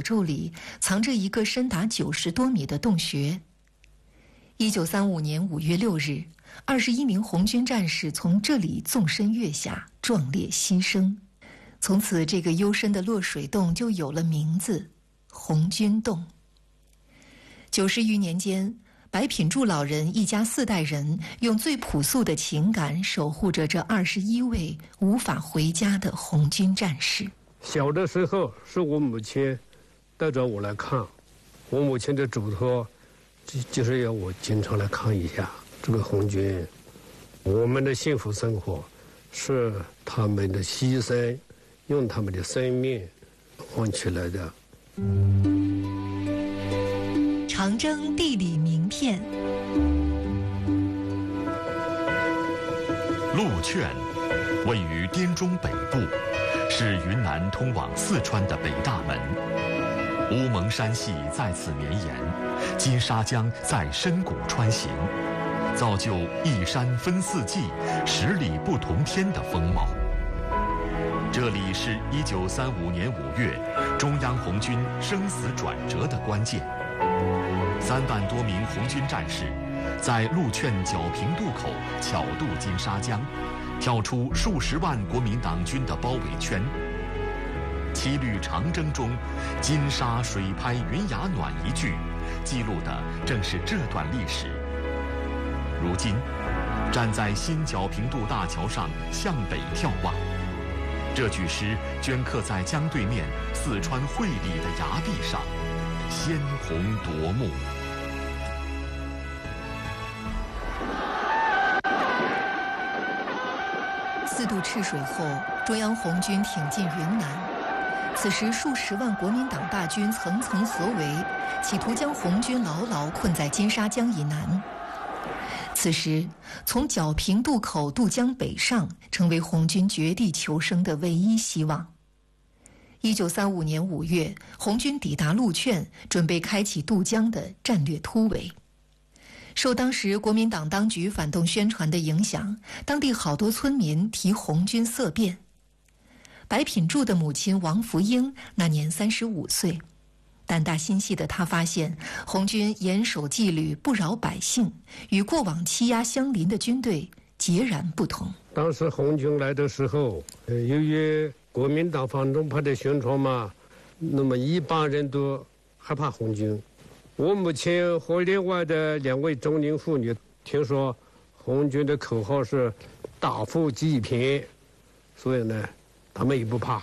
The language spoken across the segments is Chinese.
宙里藏着一个深达90多米的洞穴。1935年5月6日，21名红军战士从这里纵身跃下，壮烈牺牲。从此，这个幽深的落水洞就有了名字——红军洞。90余年间，白品柱老人一家4代人用最朴素的情感守护着这21位无法回家的红军战士。 小的时候是我母亲带着我来看，我母亲的嘱托就是要我经常来看一下这个红军。我们的幸福生活是他们的牺牲，用他们的生命换取来的。 长征地理名片。 鹿圈位于滇中北部，是云南通往四川的北大门。乌蒙山系在此绵延，金沙江在深谷穿行，造就一山分四季、十里不同天的风貌。这里是1935年5月中央红军生死转折的关键。3万多名红军战士在鹿圈皎平渡口巧渡金沙江，跳出数十万国民党军的包围圈。七律长征中“金沙水拍云崖暖”一句，记录的正是这段历史。如今，站在新皎平渡大桥上向北眺望，这句诗镌刻在江对面四川会理的崖壁上，鲜红夺目。 4渡赤水后，中央红军挺进云南。此时，数十万国民党大军层层合围，企图将红军牢牢困在金沙江以南。此时，从皎平渡口渡江北上，成为红军绝地求生的唯一希望。1935年5月，红军抵达鹿圈，准备开启渡江的战略突围。受当时国民党当局反动宣传的影响，当地好多村民提红军色变。白品柱的母亲王福英那年35岁，胆大心细的她发现，红军严守纪律，不扰百姓，与过往欺压乡邻的军队截然不同。 当时红军来的时候，由于国民党反动派的宣传嘛，那么一般人都害怕红军。我母亲和另外的2位中年妇女听说红军的口号是大富济贫，所以呢，他们也不怕。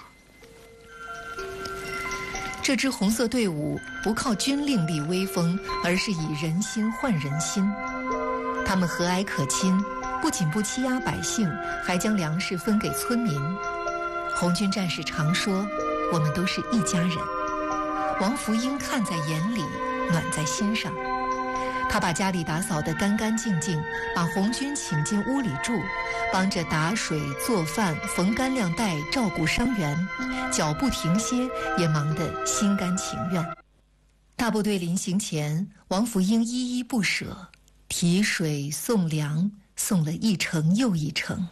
这支红色队伍不靠军令立威风，而是以人心换人心。他们和蔼可亲，不仅不欺压百姓，还将粮食分给村民。红军战士常说：“我们都是一家人。”王福英看在眼里，暖在心上。他把家里打扫得干干净净，把红军请进屋里住，帮着打水、做饭、缝干粮带，照顾伤员，脚不停歇，也忙得心甘情愿。大部队临行前，王福英依依不舍，提水送粮，送了一程又一程。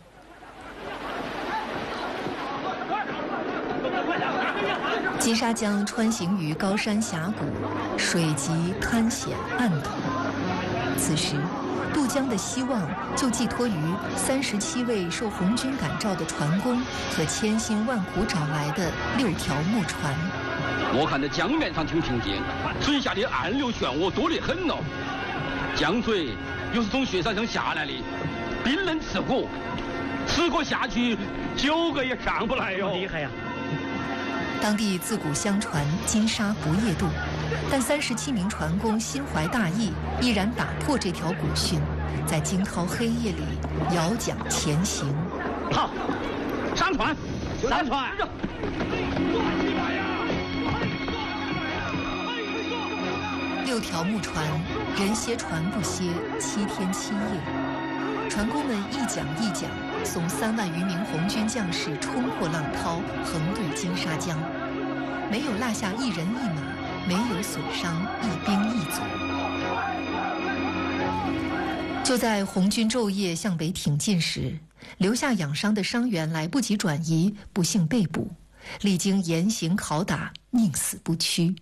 金沙江穿行于高山峡谷，水急滩险暗陡。此时，渡江的希望就寄托于37位受红军感召的船工和千辛万苦找来的6条木船。 我看这江面上挺平静，水下的暗流漩涡多得很哦。江水又是从雪山上下来的，冰冷刺骨，吃过下去9个也上不来哟。厉害呀！ 当地自古相传金沙不夜渡，但37名船工心怀大义，毅然打破这条古训，在惊涛黑夜里摇桨前行。 好，上船，上船 ！6条木船，人歇船不歇，7天7夜。船工们一桨一桨送3万余名红军将士冲破浪涛，横渡金沙江，没有落下一人一马，没有损伤一兵一卒。就在红军昼夜向北挺进时，留下养伤的伤员来不及转移，不幸被捕，历经严刑拷打，宁死不屈。